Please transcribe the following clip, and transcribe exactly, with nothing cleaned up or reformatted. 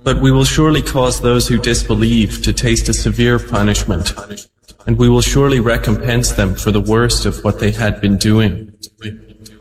But we will surely cause those who disbelieve to taste a severe punishment, and we will surely recompense them for the worst of what they had been doing.